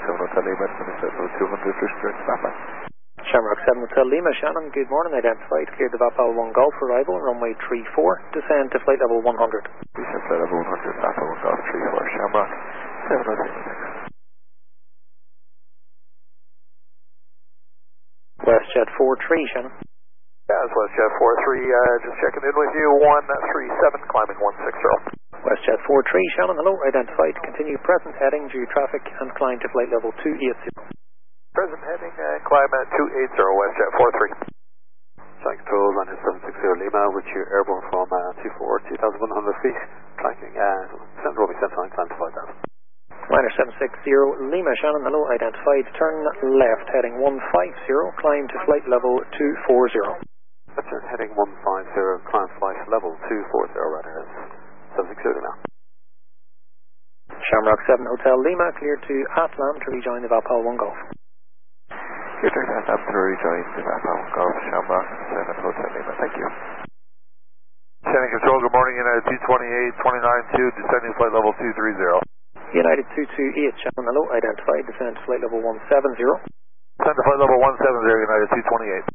Hotel Lima, Minnesota 200, return to Papa. Shamrock 7 Hotel Lima, Shannon, good morning, identified, cleared the Vapal 1 Golf arrival, runway 34, descend to flight level 100. Descend flight level 100, Vapal 1 Golf 34, Shamrock 7 Hotel Lima. WestJet 43, Shannon. Yeah, it's WestJet 43, just checking in with you, 137, climbing 160. WestJet 43, Shannon, hello, identified, continue present heading due traffic and climb to flight level 280. Present heading and climb at 280, WestJet 43. Flight control, runway 760 Lima, with you airborne from 2,100 feet, tracking, Central Robbie 79, climb to 5,000. Liner 760 Lima, Shannon, hello, identified, turn left heading 150, climb to flight level 240. Turn heading 150, climb flight level 240, radar 760 Lima. Shamrock 7 Hotel Lima, cleared to Atlan to rejoin the Vapal 1 Golf. Cleared to Atlan to rejoin the Vapal 1 Golf, Shamrock 7 Hotel Lima, thank you. Shannon Control, good morning, United 228, 29-2, descending flight level 230. United 228, Shannon, hello, identified, descend to flight level 170. Descend to flight level 170, United 228.